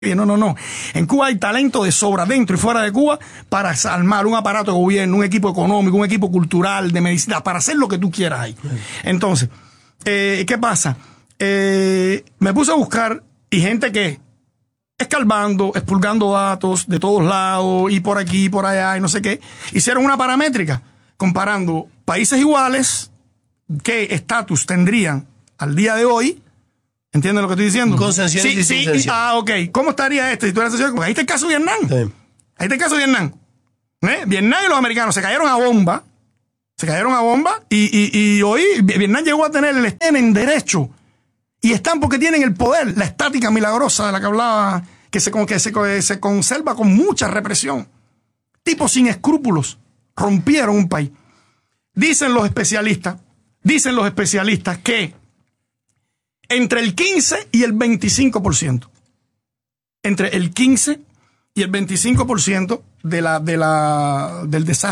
No. En Cuba hay talento de sobra, dentro y fuera de Cuba, para armar un aparato de gobierno, un equipo económico, un equipo cultural, de medicina, para hacer lo que tú quieras ahí. Entonces, ¿qué pasa? Me puse a buscar y gente que escarbando, expurgando datos de todos lados y por aquí, por allá y no sé qué, hicieron una paramétrica comparando países iguales, qué estatus tendrían al día de hoy. ¿Entiendes lo que estoy diciendo? Concesiones y subvenciones. Ok. ¿Cómo estaría esto si tú eres sociólogo? Ahí está el caso de Vietnam. Sí. Ahí está el caso de Vietnam. Vietnam y los americanos se cayeron a bomba. Y hoy Vietnam llegó a tener, tienen derecho. Y están porque tienen el poder, la estática milagrosa de la que hablaba, que se conserva con mucha represión. Tipos sin escrúpulos rompieron un país. Dicen los especialistas que entre el 15 y el 25%. Entre el 15 y el 25% del desastre